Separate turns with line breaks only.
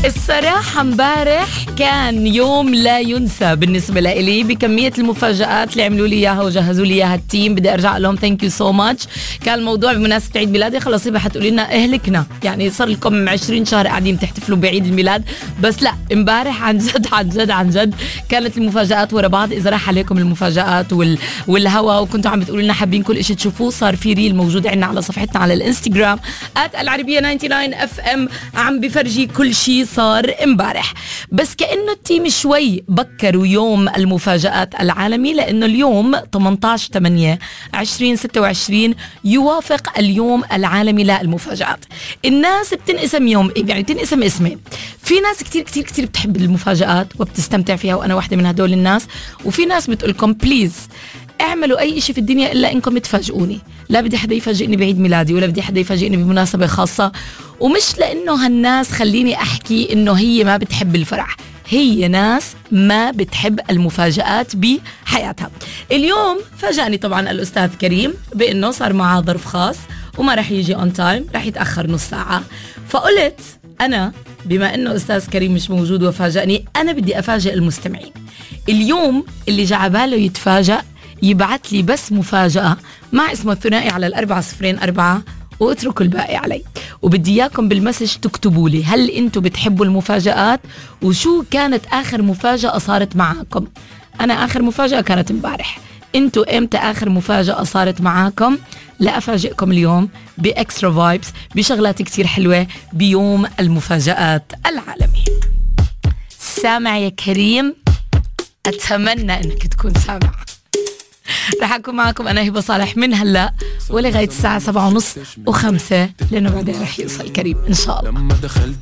الصراحة امبارح كان يوم لا ينسى بالنسبة لي بكمية المفاجآت اللي عملوا لي إياها وجهزوا لي إياها التيم. بدي أرجع لهم ثانك يو سو ماتش. كان الموضوع بمناسبة عيد ميلادي. خلص يبقى حتقولي لنا اهلكنا، يعني صار لكم 20 شهر قاعدين تحتفلوا بعيد الميلاد، بس لا امبارح عن جد عن جد عن جد كانت المفاجآت ورا بعض. إذا راح عليكم المفاجآت والهوا وكنتوا عم بتقولوا لنا حابين كل إشي تشوفوه، صار في ريل موجود عندنا على صفحتنا على الانستغرام @العربية 99 FM عم بفرجي كل شيء صار امبارح. بس كأنه التيم شوي بكروا يوم المفاجآت العالمي، لأنه اليوم 18/8/2026 يوافق اليوم العالمي للمفاجآت. الناس بتنقسم يوم، يعني بتنقسم اسمين. في ناس كتير كتير كتير بتحب المفاجآت وبتستمتع فيها، وأنا واحدة من هدول الناس. وفي ناس بتقولكم بليز اعملوا أي إشي في الدنيا إلا إنكم تفاجئوني. لا بدي حدا يفاجئني بعيد ميلادي، ولا بدي حدا يفاجئني بمناسبة خاصة. ومش لأنه هالناس خليني أحكي إنه هي ما بتحب الفرح، هي ناس ما بتحب المفاجآت بحياتها. اليوم فاجأني طبعا الأستاذ كريم بأنه صار معاه ظرف خاص وما رح يجي on time، رح يتأخر نص ساعة. فقلت أنا بما أنه أستاذ كريم مش موجود وفاجأني، أنا بدي أفاجئ المستمعين. اليوم اللي جعباله يتفاجأ يبعت لي بس مفاجأة مع اسمه الثنائي على 404 واتركوا الباقي علي. وبدي إياكم بالمسج تكتبوا لي هل أنتوا بتحبوا المفاجآت، وشو كانت آخر مفاجأة صارت معاكم. أنا آخر مفاجأة كانت امبارح. أنتوا إمتى آخر مفاجأة صارت معاكم؟ لا أفاجئكم اليوم بإكسترا فايبس، بشغلات كتير حلوة بيوم المفاجآت العالمي. سامع يا كريم؟ أتمنى أنك تكون سامع. رح أكون معكم أنا هبة صالح من هلأ ولغاية الساعة 7:30 و5، لأنه بعدين رح يوصل كريم إن شاء الله.